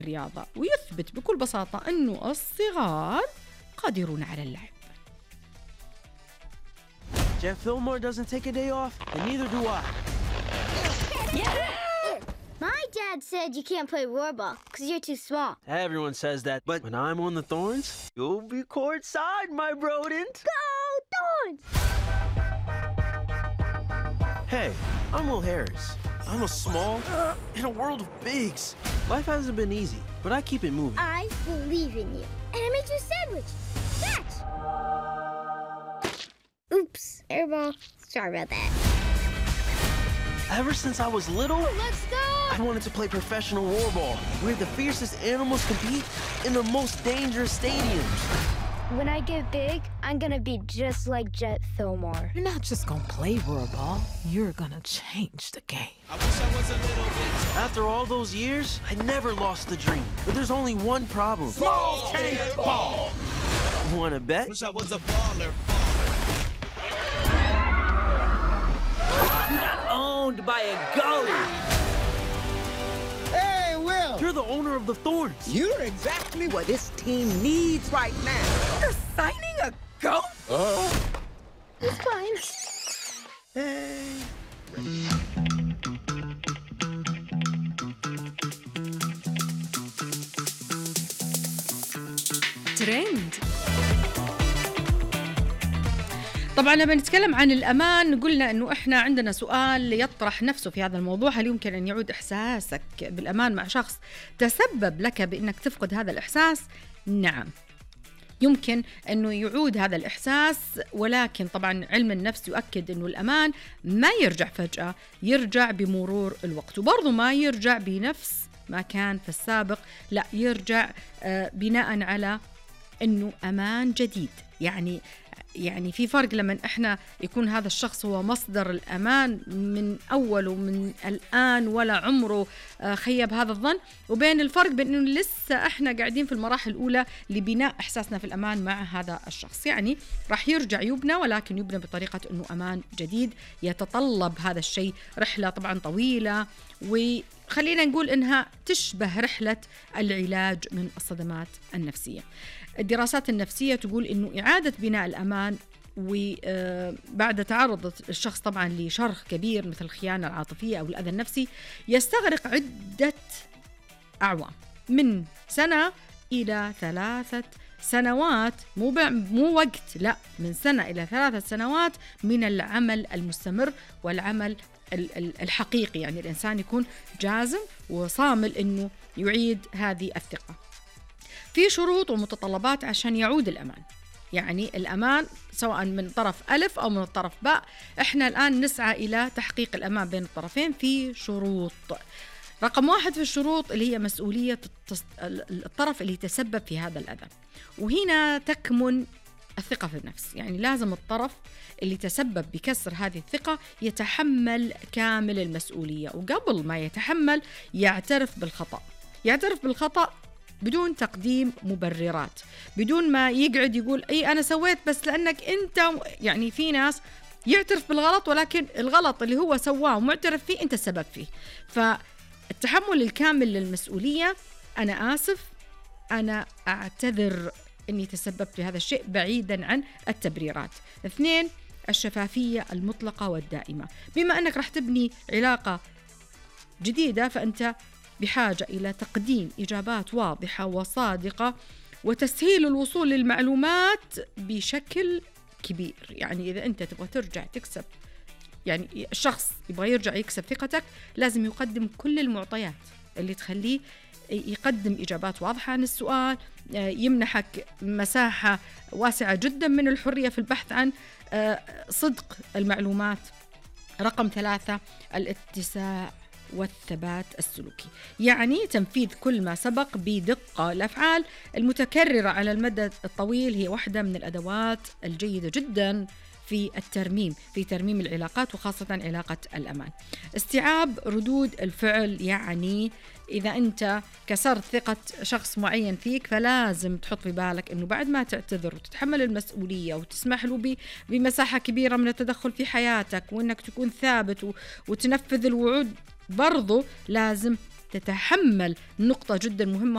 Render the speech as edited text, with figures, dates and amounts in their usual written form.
الرياضة، ويثبت بكل بساطة أنه الصغار قادرون على اللعب. Jeff Fillmore doesn't take a day off, and neither do I. My dad said you can't play Roarball because you're too small. Everyone says that, but when I'm on the Thorns, you'll be courtside, my Brodent. Go Thorns! Hey, I'm Will Harris. I'm a small in a world of bigs. Life hasn't been easy, but I keep it moving. I believe in you. And I made you a sandwich. Catch! Oops, airball. Sorry about that. Ever since I was little, Let's go! I wanted to play professional Roarball, where the fiercest animals compete in the most dangerous stadiums. When I get big, I'm gonna be just like Jet Fillmore. You're not just gonna play Roarball, you're gonna change the game. I wish I was a little bit. After all those years, I never lost the dream. But there's only one problem. Small tank ball. Wanna bet? Wish I was a baller. Owned by a goat. Hey, Will! You're the owner of the Thorns. You're exactly what this team needs right now. You're signing a goat? It's fine. Hey. ترند. طبعا لما نتكلم عن الأمان قلنا أنه إحنا عندنا سؤال يطرح نفسه في هذا الموضوع: هل يمكن أن يعود إحساسك بالأمان مع شخص تسبب لك بأنك تفقد هذا الإحساس؟ نعم، يمكن أنه يعود هذا الإحساس، ولكن طبعا علم النفس يؤكد أنه الأمان ما يرجع فجأة، يرجع بمرور الوقت، وبرضه ما يرجع بنفس ما كان في السابق، لا يرجع بناء على أنه أمان جديد. يعني في فرق لما إحنا يكون هذا الشخص هو مصدر الأمان من أول ومن الآن ولا عمره خيب هذا الظن، وبين الفرق بين أنه لسه إحنا قاعدين في المراحل الأولى لبناء إحساسنا في الأمان مع هذا الشخص. يعني راح يرجع يبنى، ولكن يبنى بطريقة أنه أمان جديد. يتطلب هذا الشيء رحلة طبعا طويلة، وخلينا نقول إنها تشبه رحلة العلاج من الصدمات النفسية. الدراسات النفسية تقول إنه إعادة بناء الأمان وبعد تعرض الشخص طبعا لشرخ كبير مثل الخيانة العاطفية أو الأذى النفسي يستغرق عدة أعوام، من سنة إلى 3 سنوات، مو وقت، لا، من سنة إلى 3 سنوات من العمل المستمر والعمل الحقيقي. يعني الإنسان يكون جازم وصامل إنه يعيد هذه الثقة. في شروط ومتطلبات عشان يعود الأمان. يعني الأمان سواء من طرف ألف أو من الطرف باء، إحنا الآن نسعى إلى تحقيق الأمان بين الطرفين في شروط. رقم 1 في الشروط اللي هي مسؤولية الطرف اللي تسبب في هذا الأذى، وهنا تكمن الثقة في النفس. يعني لازم الطرف اللي تسبب بكسر هذه الثقة يتحمل كامل المسؤولية، وقبل ما يتحمل يعترف بالخطأ بدون تقديم مبررات، بدون ما يقعد يقول أي أنا سويت بس لأنك أنت. يعني في ناس يعترف بالغلط، ولكن الغلط اللي هو سواه ومعترف فيه أنت السبب فيه. فالتحمل الكامل للمسؤولية: أنا آسف، أنا أعتذر أني تسببت في هذا الشيء، بعيدا عن التبريرات. 2 الشفافية المطلقة والدائمة. بما أنك راح تبني علاقة جديدة فأنت بحاجة إلى تقديم إجابات واضحة وصادقة وتسهيل الوصول للمعلومات بشكل كبير. يعني إذا أنت تبغى ترجع تكسب، يعني الشخص يبغى يرجع يكسب ثقتك، لازم يقدم كل المعطيات اللي تخليه يقدم إجابات واضحة عن السؤال، يمنحك مساحة واسعة جدا من الحرية في البحث عن صدق المعلومات. رقم 3 الاتساع والثبات السلوكي، يعني تنفيذ كل ما سبق بدقة. الأفعال المتكررة على المدى الطويل هي واحدة من الأدوات الجيدة جدا في ترميم العلاقات، وخاصة علاقة الأمان. استيعاب ردود الفعل، يعني إذا أنت كسرت ثقة شخص معين فيك فلازم تحط في بالك أنه بعد ما تعتذر وتتحمل المسؤولية وتسمح له بمساحة كبيرة من التدخل في حياتك، وأنك تكون ثابت وتنفذ الوعود، برضو لازم تتحمل نقطة جدا مهمة